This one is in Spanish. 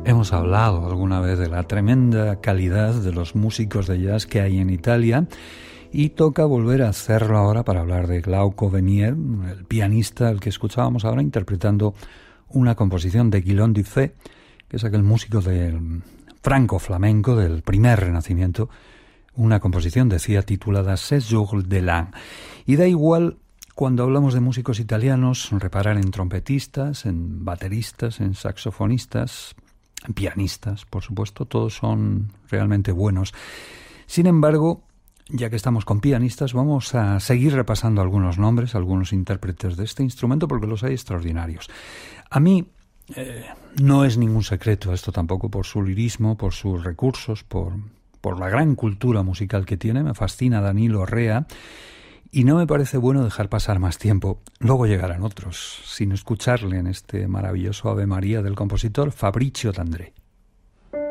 Hemos hablado alguna vez de la tremenda calidad de los músicos de jazz que hay en Italia y toca volver a hacerlo ahora para hablar de Glauco Venier, el pianista al que escuchábamos ahora interpretando una composición de Guillaume Dufay, que es aquel músico del franco flamenco del primer Renacimiento, una composición, decía, titulada Ces jours de l'an. Y da igual cuando hablamos de músicos italianos reparar en trompetistas, en bateristas, en saxofonistas, en pianistas, por supuesto, todos son realmente buenos. Sin embargo, ya que estamos con pianistas, vamos a seguir repasando algunos nombres, algunos intérpretes de este instrumento, porque los hay extraordinarios. A mí no es ningún secreto esto tampoco, por su lirismo, por sus recursos, por la gran cultura musical que tiene. Me fascina Danilo Rea y no me parece bueno dejar pasar más tiempo. Luego llegarán otros, sin escucharle en este maravilloso Ave María del compositor Fabrizio D'André.